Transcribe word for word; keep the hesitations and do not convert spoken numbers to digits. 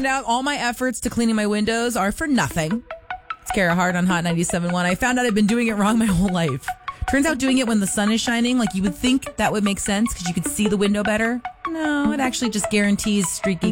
found out all my efforts to cleaning my windows are for nothing. It's Kara Hart on Hot ninety-seven point one. I found out I've been doing it wrong my whole life. Turns out doing it when the sun is shining, like you would think that would make sense because you could see the window better. No, it actually just guarantees streaky